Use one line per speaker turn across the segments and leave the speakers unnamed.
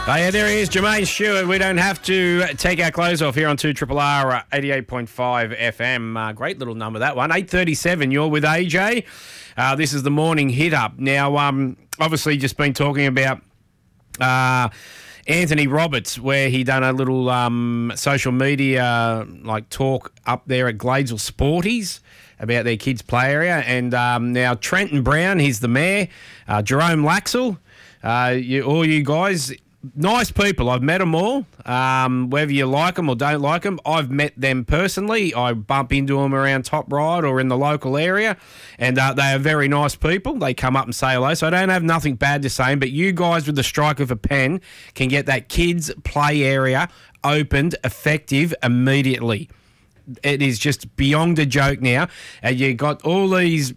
Oh, yeah, there he is, Jermaine Stewart. We don't have to take our clothes off here on 2RRR 88.5 FM. Great little number, that one. 8:37, you're with AJ. This is the morning hit-up. Now, obviously just been talking about Anthony Roberts, where he done a little social media talk up there at Gladesville Sporties about their kids' play area. And now Trenton Brown, he's the mayor. Jerome Laxell, all you guys... Nice people. I've met them all. Whether you like them or don't like them, I've met them personally. I bump into them around Top Ride or in the local area, and they are very nice people. They come up and say hello, so I don't have nothing bad to say. But you guys, with the strike of a pen, can get that kids' play area opened effective immediately. It is just beyond a joke now. You got all these,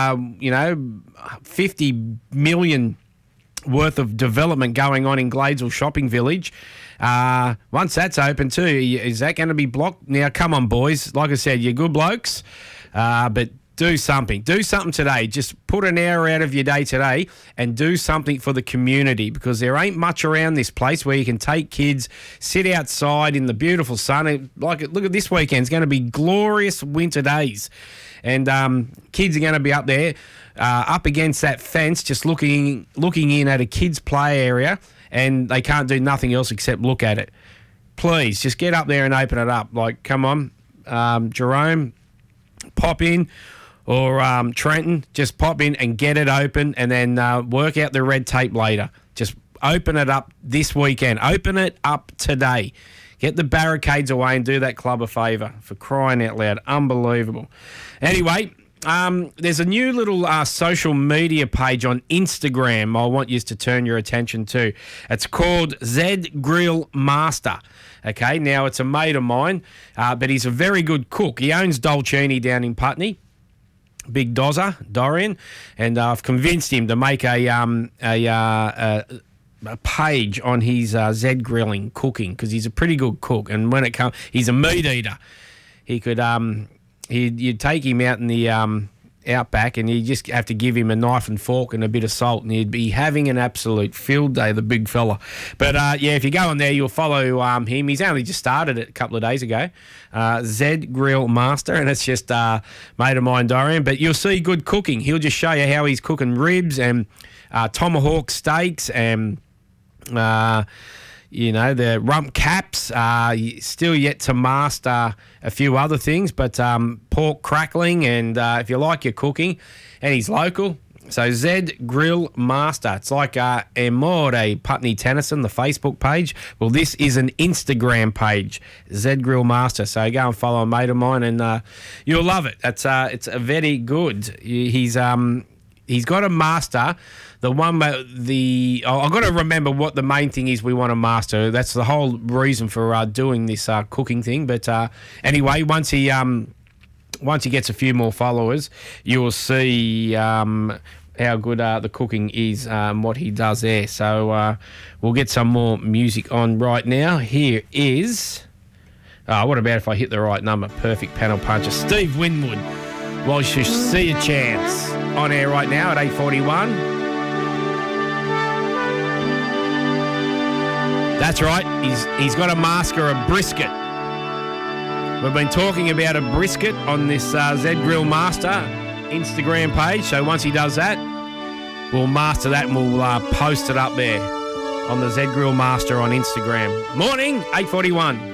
50 million worth of development going on in Gladesville Shopping Village. Once that's open too, is that going to be blocked? Now, come on, boys. Like I said, you're good blokes, but do something. Do something today. Just put an hour out of your day today and do something for the community, because there ain't much around this place where you can take kids, sit outside in the beautiful sun. Look at this weekend. It's going to be glorious winter days. And kids are going to be up there, up against that fence, just looking in at a kids' play area, and they can't do nothing else except look at it. Please, just get up there and open it up. Come on, Jerome, pop in, or Trenton, just pop in and get it open, and then work out the red tape later. Just open it up this weekend. Open it up today. Get the barricades away and do that club a favour, for crying out loud. Unbelievable. Anyway, there's a new little social media page on Instagram I want you to turn your attention to. It's called Z Grill Master. Okay, now it's a mate of mine, but he's a very good cook. He owns Dolcini down in Putney. Big Dozza, Dorian, and I've convinced him to make a page on his Z Grilling cooking, because he's a pretty good cook, and when it comes, he's a meat eater. He could you'd take him out in the outback, and you just have to give him a knife and fork and a bit of salt, and he'd be having an absolute field day, the big fella. But if you go on there, you'll follow him. He's only just started it a couple of days ago. Z Grill Master, and it's just mate of mine, Dorian. But you'll see good cooking. He'll just show you how he's cooking ribs and tomahawk steaks and the rump caps. Still yet to master a few other things, but pork crackling, and if you like your cooking, and he's local. So Z Grill Master. It's like Amore Putney Tennyson, the Facebook page. Well, this is an Instagram page, Z Grill Master. So go and follow a mate of mine, and you'll love it. It's very good. He's got to master the one. I've got to remember what the main thing is we want to master. That's the whole reason for doing this cooking thing. But anyway, once he gets a few more followers, you will see how good the cooking is, what he does there. So we'll get some more music on right now. Here is... what about if I hit the right number? Perfect panel puncher. Steve Winwood. Well, you should see a chance. On air right now at 8:41. That's right. He's got a masker of brisket. We've been talking about a brisket on this Z Grill Master Instagram page. So once he does that, we'll master that, and we'll post it up there on the Z Grill Master on Instagram. Morning, 8:41.